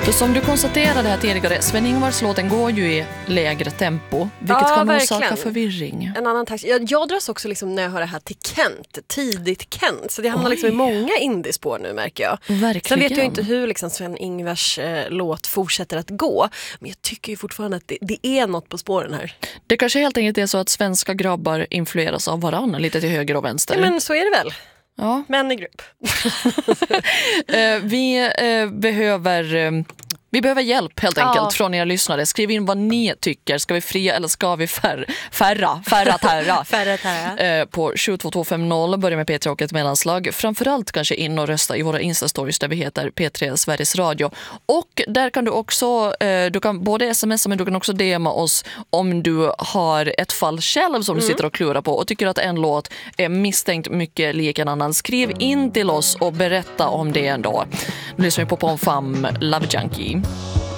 För som du konstaterade här tidigare, Sven-Ingvars låten går ju i lägre tempo, vilket kan orsaka förvirring. En annan takt. Jag dras också liksom när jag hör det här till Kent, tidigt Kent. Så det hamnar liksom i många indiespår nu, märker jag. Verkligen. Sen vet jag inte hur liksom Sven-Ingvars låt fortsätter att gå. Men jag tycker ju fortfarande att det är något på spåren här. Det kanske helt enkelt är så att svenska grabbar influeras av varandra lite till höger och vänster. Ja, men så är det väl. Ja. Män i grupp. Vi behöver hjälp helt enkelt från er lyssnare. Skriv in vad ni tycker. Ska vi fria eller ska vi färra på 72250. Börja med P3 och ett mellanslag. Framförallt kanske in och rösta i våra Insta-stories där vi heter P3 Sveriges Radio. Och där kan du också, du kan både smsa men du kan också DMa oss om du har ett fall själv som du sitter och klurar på och tycker att en låt är misstänkt mycket lik en annan. Skriv in till oss och berätta om det ändå. Nu lyssnar vi på Pom Fam, Love Junkie.